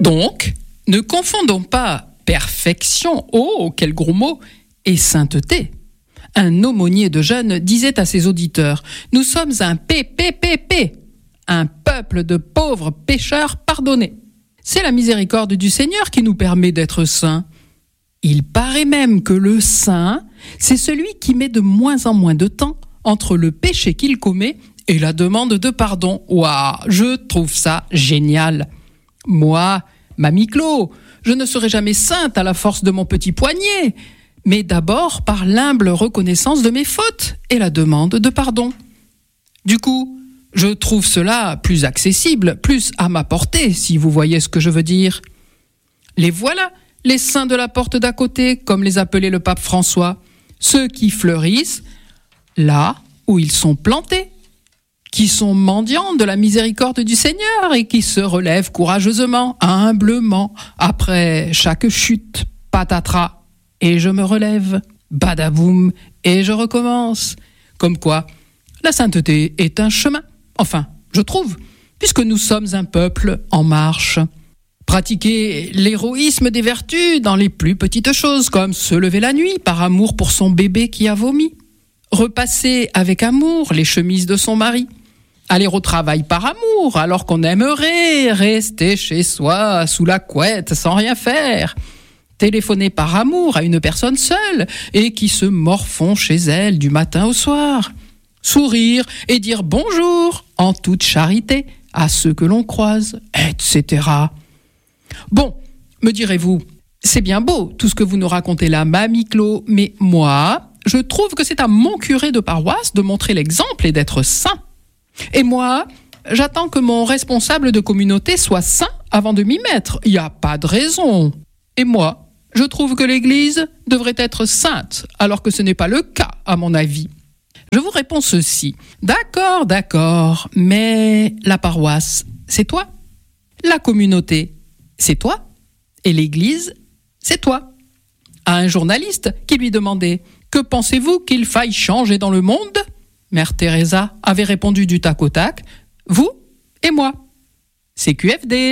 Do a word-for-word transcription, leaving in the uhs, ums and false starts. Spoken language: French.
Donc, ne confondons pas perfection, oh, quel gros mot, et sainteté. Un aumônier de jeunes disait à ses auditeurs « Nous sommes un P P P P, un peuple de pauvres pécheurs pardonnés. C'est la miséricorde du Seigneur qui nous permet d'être saints. Il paraît même que le saint, c'est celui qui met de moins en moins de temps entre le péché qu'il commet et la demande de pardon. Waouh, je trouve ça génial. Moi, Mamie Clo, je ne serai jamais sainte à la force de mon petit poignet, mais d'abord par l'humble reconnaissance de mes fautes et la demande de pardon. Du coup, je trouve cela plus accessible, plus à ma portée, si vous voyez ce que je veux dire. Les voilà, les saints de la porte d'à côté, comme les appelait le pape François, ceux qui fleurissent là où ils sont plantés, qui sont mendiants de la miséricorde du Seigneur et qui se relèvent courageusement, humblement, après chaque chute, patatras, et je me relève, badaboum, et je recommence. Comme quoi, la sainteté est un chemin, enfin, je trouve, puisque nous sommes un peuple en marche. Pratiquer l'héroïsme des vertus dans les plus petites choses, comme se lever la nuit par amour pour son bébé qui a vomi, repasser avec amour les chemises de son mari, aller au travail par amour alors qu'on aimerait rester chez soi sous la couette sans rien faire, téléphoner par amour à une personne seule et qui se morfond chez elle du matin au soir, sourire et dire bonjour en toute charité à ceux que l'on croise, et cetera. Bon, me direz-vous, c'est bien beau tout ce que vous nous racontez là, Mamie Clo, mais moi, je trouve que c'est à mon curé de paroisse de montrer l'exemple et d'être saint. Et moi, j'attends que mon responsable de communauté soit saint avant de m'y mettre. Il n'y a pas de raison. Et moi, je trouve que l'Église devrait être sainte, alors que ce n'est pas le cas, à mon avis. Je vous réponds ceci. D'accord, d'accord, mais la paroisse, c'est toi. La communauté, c'est toi. Et l'Église, c'est toi. À un journaliste qui lui demandait « Que pensez-vous qu'il faille changer dans le monde ?» Mère Teresa avait répondu du tac au tac « Vous et moi. C'est Q F D. »